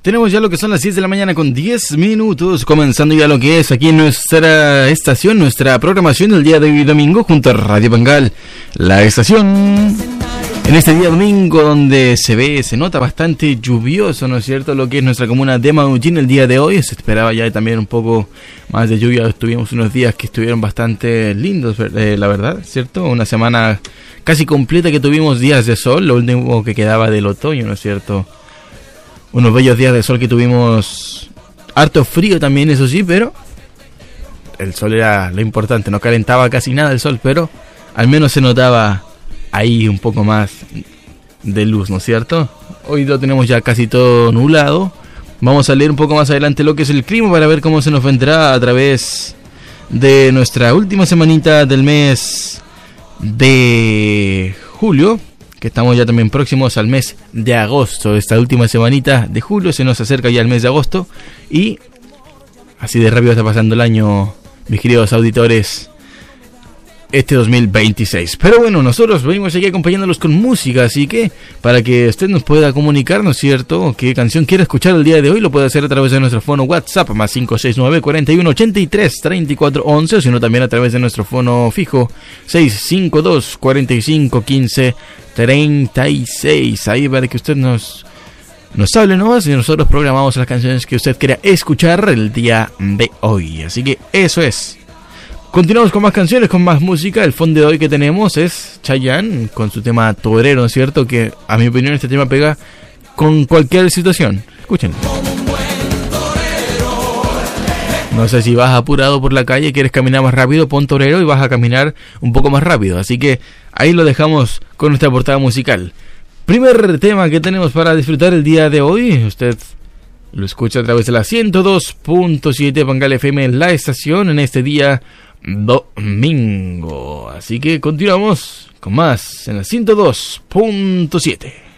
Tenemos ya lo que son las 10 de la mañana con 10 minutos, comenzando ya lo que es aquí en nuestra estación, nuestra programación del día de hoy domingo junto a Radio Pangal, la estación. En este día domingo donde se nota bastante lluvioso, ¿no es cierto? Lo que es nuestra comuna de Maullín el día de hoy. Se esperaba ya también un poco más de lluvia. Tuvimos unos días que estuvieron bastante lindos, la verdad, ¿cierto? Una semana casi completa que tuvimos días de sol, lo último que quedaba del otoño, ¿no es cierto? Unos bellos días de sol que tuvimos, harto frío también, eso sí, pero el sol era lo importante. No calentaba casi nada el sol, pero al menos se notaba ahí un poco más de luz, ¿no es cierto? Hoy lo tenemos ya casi todo nublado. Vamos a leer un poco más adelante lo que es el clima para ver cómo se nos vendrá a través de nuestra última semanita del mes de julio, que estamos ya también próximos al mes de agosto. Esta última semanita de julio se nos acerca ya el mes de agosto y así de rápido está pasando el año, mis queridos auditores, este 2026. Pero bueno, nosotros venimos aquí acompañándolos con música, así que para que usted nos pueda comunicar, ¿no es cierto?, qué canción quiere escuchar el día de hoy, lo puede hacer a través de nuestro fono WhatsApp más 569 41 83 34 11, o sino también a través de nuestro fono fijo 652 45 15 36. Ahí para que usted nos hable nomás y nosotros programamos las canciones que usted quiera escuchar el día de hoy. Así que eso es. Continuamos con más canciones, con más música. El fondo de hoy que tenemos es Chayanne con su tema Torero, ¿no es cierto? Que a mi opinión este tema pega con cualquier situación. Escuchen. No sé si vas apurado por la calle, quieres caminar más rápido, pon Torero y vas a caminar un poco más rápido. Así que ahí lo dejamos con nuestra portada musical. Primer tema que tenemos para disfrutar el día de hoy. Usted lo escucha a través de la 102.7 Pangal FM en la estación en este día domingo. Así que continuamos con más en la 102.7.